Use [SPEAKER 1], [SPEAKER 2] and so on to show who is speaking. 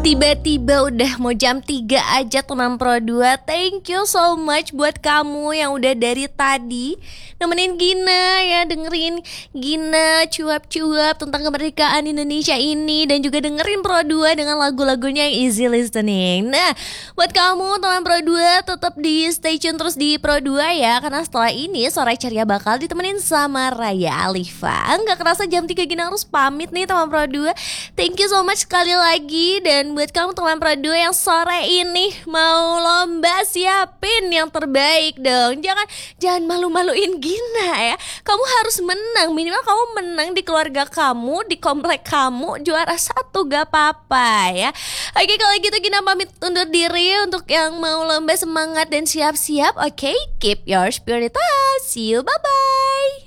[SPEAKER 1] Tiba-tiba udah mau jam 3 aja teman Pro 2. Thank you so much buat kamu yang udah dari tadi nemenin Gina ya, dengerin Gina cuap-cuap tentang kemerdekaan Indonesia ini, dan juga dengerin Pro 2 dengan lagu-lagunya yang easy listening. Nah, buat kamu teman Pro 2 tetap di stay tune terus di Pro 2 ya, karena setelah ini Sore Ceria bakal ditemenin sama Raya Alifa. Nggak kerasa jam 3 Gina harus pamit nih teman Pro 2. Thank you so much sekali lagi. Dan buat kamu teman Pro 2 yang sore ini mau lomba, siapin yang terbaik dong. Jangan malu-maluin Gina ya. Kamu harus menang, minimal kamu menang di keluarga kamu, di komplek kamu, juara 1 gak apa-apa ya. Oke, kalau gitu Gina pamit undur diri. Untuk yang mau lomba semangat dan siap-siap. Oke, keep your spirit up. See you, bye-bye.